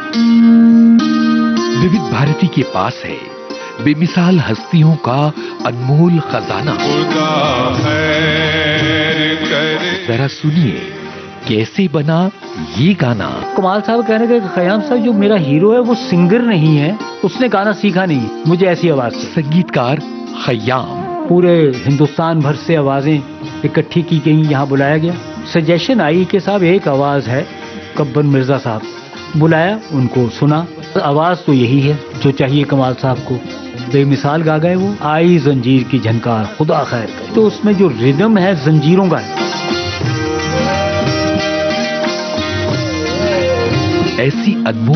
विविध भारती के पास है बेमिसाल हस्तियों का अनमोल खजाना। जरा सुनिए कैसे बना ये गाना। कमाल साहब कहने के खयाम साहब जो मेरा हीरो है वो सिंगर नहीं है, उसने गाना सीखा नहीं, मुझे ऐसी आवाज से। संगीतकार खयाम। पूरे हिंदुस्तान भर से आवाजें इकट्ठी की गई, यहाँ बुलाया गया। सजेशन आई कि साहब एक आवाज है कब्बर मिर्जा साहब, बुलाया, उनको सुना, आवाज तो यही है जो चाहिए कमाल साहब को। बेमिसाल गा गए वो। आई जंजीर की झनकार खुदा खैर करे, तो उसमें जो रिदम है जंजीरों का है। ऐसी अद्भुत